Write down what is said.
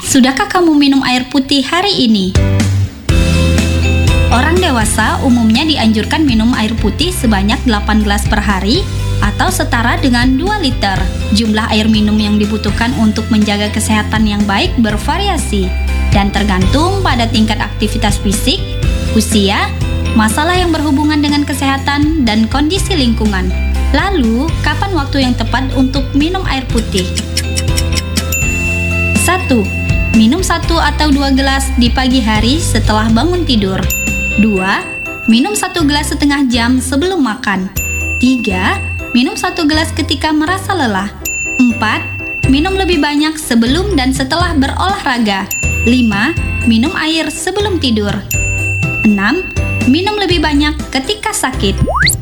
Sudahkah kamu minum air putih hari ini? Orang dewasa umumnya dianjurkan minum air putih sebanyak 8 gelas per hari atau setara dengan 2 liter. Jumlah air minum yang dibutuhkan untuk menjaga kesehatan yang baik bervariasi dan tergantung pada tingkat aktivitas fisik, usia, masalah yang berhubungan dengan kesehatan, dan kondisi lingkungan. Lalu, kapan waktu yang tepat untuk minum air putih? 1. Minum 1 atau 2 gelas di pagi hari setelah bangun tidur. 2. Minum 1 gelas setengah jam sebelum makan. 3. Minum 1 gelas ketika merasa lelah. 4. Minum lebih banyak sebelum dan setelah berolahraga. 5. Minum air sebelum tidur. 6. Minum lebih banyak ketika sakit.